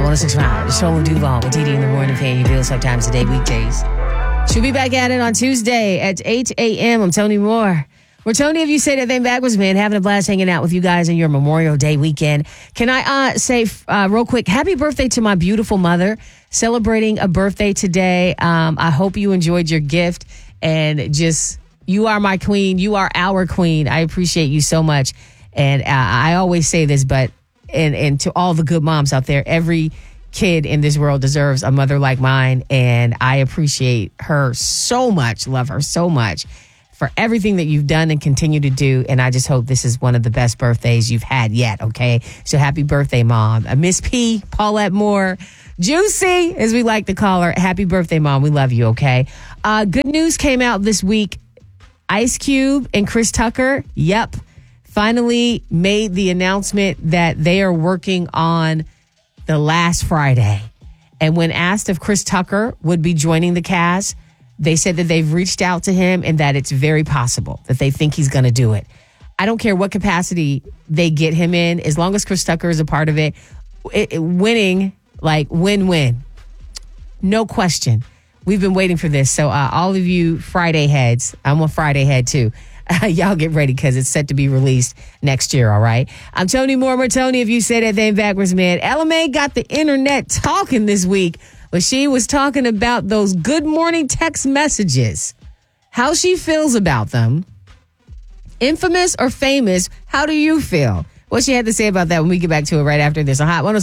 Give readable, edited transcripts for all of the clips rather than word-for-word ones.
106.5. The Show of Duval with Didi in the morning, paying your bills 5 times a day, weekdays. She'll be back at it on Tuesday at 8 a.m. I'm Tony Moore. We're Tony, if you say that thing backwards, man, having a blast hanging out with you guys in your Memorial Day weekend. Can I say real quick, happy birthday to my beautiful mother, celebrating a birthday today. I hope you enjoyed your gift and just, you are my queen. You are our queen. I appreciate you so much. And I always say this, but and to all the good moms out there, every kid in this world deserves a mother like mine. And I appreciate her so much, love her so much for everything that you've done and continue to do. And I just hope this is one of the best birthdays you've had yet, okay? So happy birthday, Mom. Miss P, Paulette Moore, Juicy, as we like to call her. Happy birthday, Mom. We love you, okay? Good news came out this week. Ice Cube and Chris Tucker, finally made the announcement that they are working on The Last Friday. And when asked if Chris Tucker would be joining the cast, they said that they've reached out to him and that it's very possible that they think he's going to do it. I don't care what capacity they get him in, as long as Chris Tucker is a part of it, winning, like win-win. No question. We've been waiting for this. So all of you Friday heads, I'm a Friday head too. Y'all get ready because it's set to be released next year, all right? I'm Tony Moore. Tony, if you say that thing backwards, man. Ella May got the internet talking this week. But she was talking about those good morning text messages, how she feels about them. Infamous or famous, how do you feel? What she had to say about that when we get back to it right after this on Hot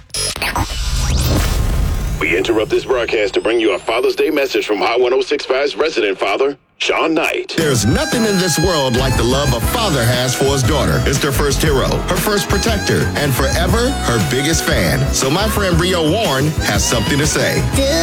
106.5. We interrupt this broadcast to bring you a Father's Day message from Hot 106.5's resident father, Sean Knight. There's nothing in this world like the love a father has for his daughter. It's their first hero, her first protector, and forever her biggest fan. So my friend Rio Warren has something to say.